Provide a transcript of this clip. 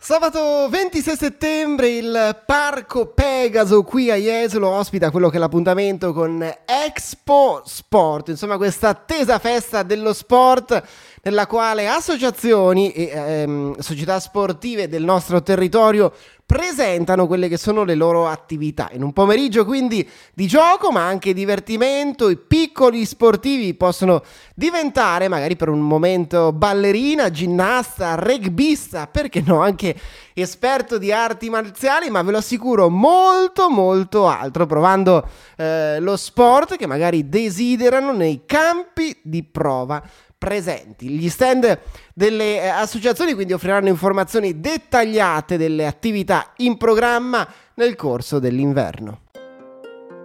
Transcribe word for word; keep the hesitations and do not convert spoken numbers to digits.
Sabato ventisei settembre il Parco Pegaso qui a Jesolo ospita quello che è l'appuntamento con Expo Sport, insomma questa attesa festa dello sport nella quale associazioni e ehm, società sportive del nostro territorio presentano quelle che sono le loro attività. In un pomeriggio quindi di gioco ma anche divertimento, i piccoli sportivi possono diventare magari per un momento ballerina, ginnasta, rugbista, perché no anche esperto di arti marziali, ma ve lo assicuro molto molto altro, provando eh, lo sport che magari desiderano nei campi di prova presenti. Gli stand delle eh, associazioni quindi offriranno informazioni dettagliate delle attività in programma nel corso dell'inverno.